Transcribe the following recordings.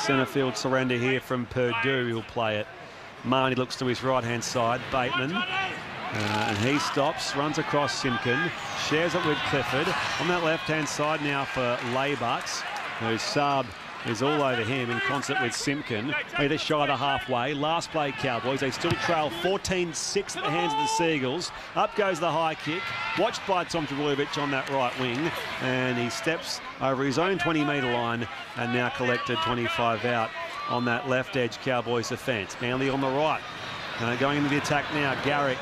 centre field surrender here from Purdue. He'll play it. Marnie looks to his right-hand side. Bateman. And he stops, runs across Simpkin, shares it with Clifford. On that left-hand side now for Laybutt, whose sub is all over him in concert with Simpkin. Either shy of the halfway. Last play Cowboys. They still trail 14-6 at the hands of the Seagulls. Up goes the high kick. Watched by Tom Trbojevic on that right wing. And he steps over his own 20-metre line and now collected 25 out on that left edge Cowboys defence. Manly on the right. Going into the attack now, Garrick.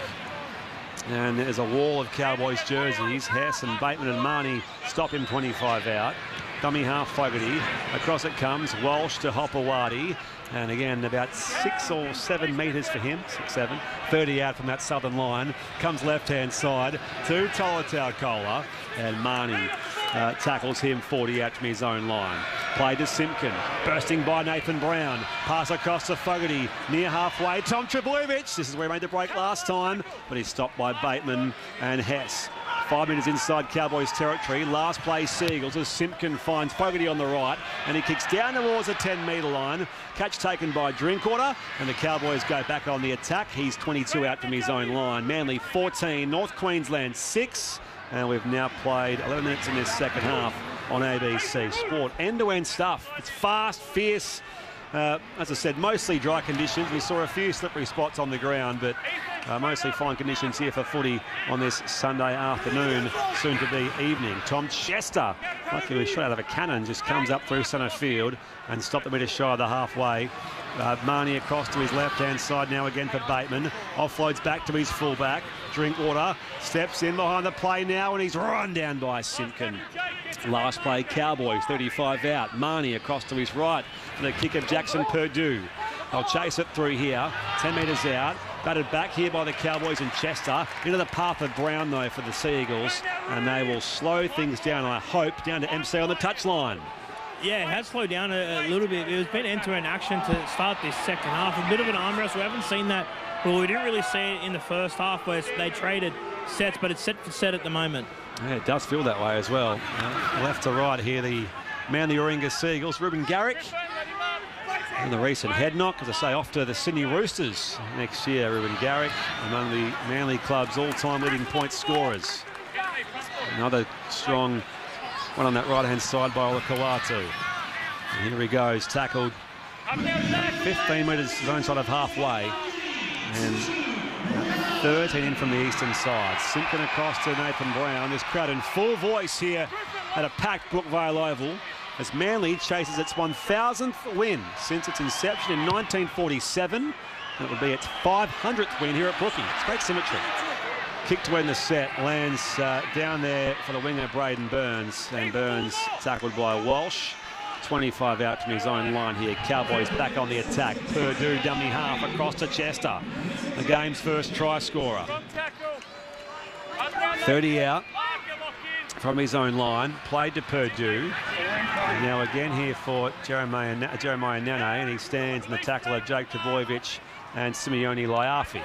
And there's a wall of Cowboys jerseys. Hess and Bateman and Marnie stop him 25 out. Dummy half Fogarty. Across it comes. Walsh to Hopewadi. And again, about 6 or 7 metres for him. 6, 7. 30 out from that southern line. Comes left-hand side to Tolutau. And Marnie tackles him 40 out from his own line. Play to Simpkin. Bursting by Nathan Brown. Pass across to Fogarty. Near halfway. Tom Trbojevic. This is where he made the break last time. But he's stopped by Bateman and Hess. 5 metres inside Cowboys territory. Last play Seagulls as Simpkin finds Fogarty on the right. And he kicks down towards the 10-metre line. Catch taken by Drinkwater. And the Cowboys go back on the attack. He's 22 out from his own line. Manly 14. North Queensland 6. And we've now played 11 minutes in this second half on ABC Sport. End-to-end stuff. It's fast, fierce. As I said, mostly dry conditions. We saw a few slippery spots on the ground, but mostly fine conditions here for footy on this Sunday afternoon, soon to be evening. Tom Chester, like he was shot out of a cannon, just comes up through centre field and stopped a metre shy of the halfway. Marnie across to his left-hand side now again for Bateman. Offloads back to his fullback. Drinkwater steps in behind the play now and he's run down by Simpkin. Last play Cowboys, 35 out. Marnie across to his right for the kick of Jackson Purdue. They'll chase it through here, 10 metres out. Batted back here by the Cowboys and Chester. Into the path of Brown, though, for the Seagulls. And they will slow things down, I hope, down to MC on the touchline. Yeah, it has slowed down a little bit. It was been end-to-end action to start this second half. A bit of an arm wrestle. We haven't seen that. Well, we didn't really see it in the first half where they traded sets, but it's set for set at the moment. Yeah, it does feel that way as well. Left to right here, the Manly Warringah Seagulls. Ruben Garrick. And the recent head knock, as I say, off to the Sydney Roosters next year. Ruben Garrick, among the Manly club's all-time leading point scorers. Another strong one on that right-hand side by Olakau'atu. And here he goes, tackled 15 metres zone side of halfway. And 13 in from the eastern side. Simpkin across to Nathan Brown. This crowd in full voice here at a packed Brookvale Oval as Manly chases its 1,000th win since its inception in 1947. It would be its 500th win here at Brookie. It's great symmetry. Kick to end the set, lands down there for the winger Braden Burns, and Burns tackled by Walsh. 25 out from his own line here. Cowboys back on the attack. Purdue dummy half across to Chester, the game's first try scorer. 30 out from his own line, played to Purdue. And now again here for Jeremiah Nane, and he stands in the tackle of Jake Trbojevic and Simeone Laiafi.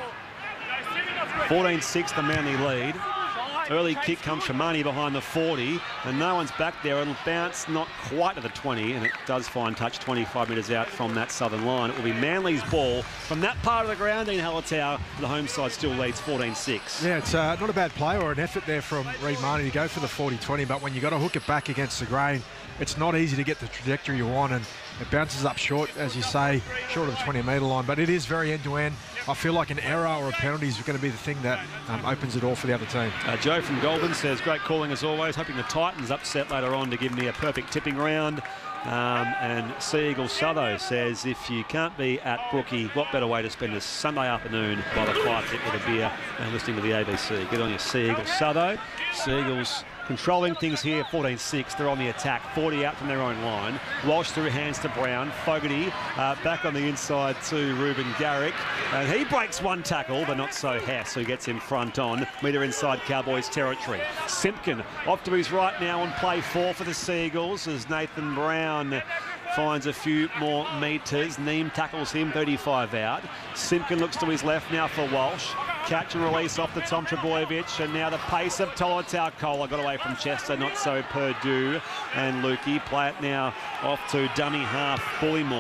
14-6 the Manly lead. Early kick comes from Marnie behind the 40, and no one's back there. It'll bounce not quite to the 20, and it does find touch 25 metres out from that southern line. It will be Manly's ball from that part of the ground. Dean Hallertau, the home side, still leads 14-6. Yeah, it's not a bad play or an effort there from Reid Marnie to go for the 40-20, but when you've got to hook it back against the grain, it's not easy to get the trajectory you want, and it bounces up short, as you say, short of the 20-metre line, but it is very end-to-end. I feel like an error or a penalty is going to be the thing that opens it all for the other team. Joe from Goulburn says, great calling as always, hoping the Titans upset later on to give me a perfect tipping round. And Seagull Southo says, if you can't be at Brookie, what better way to spend a Sunday afternoon by the fire pit with a beer and listening to the ABC. Get on your Seagull Southo. Seagulls controlling things here, 14-6. They're on the attack, 40 out from their own line. Walsh through hands to Brown. Fogarty back on the inside to Ruben Garrick. And he breaks one tackle, but not so Hess, who gets him front on. Metre inside Cowboys territory. Simpkin off to his right now on play 4 for the Seagulls as Nathan Brown finds a few more metres. Neem tackles him, 35 out. Simpkin looks to his left now for Walsh. Catch and release off the Tom Trbojevic, and now the pace of Tolutau. Got away from Chester, not so Purdue. And Lukey play it now off to dummy half Bullymore.